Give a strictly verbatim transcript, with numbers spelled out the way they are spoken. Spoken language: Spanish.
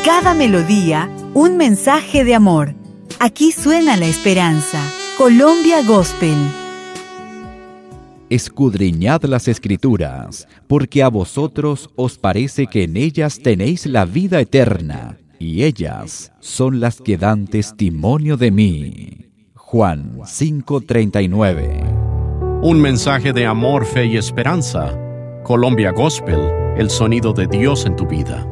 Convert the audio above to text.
Cada melodía, un mensaje de amor. Aquí suena la esperanza. Colombia Gospel. Escudriñad las Escrituras, porque a vosotros os parece que en ellas tenéis la vida eterna, y ellas son las que dan testimonio de mí. Juan cinco treinta y nueve. Un mensaje de amor, fe y esperanza. Colombia Gospel, el sonido de Dios en tu vida.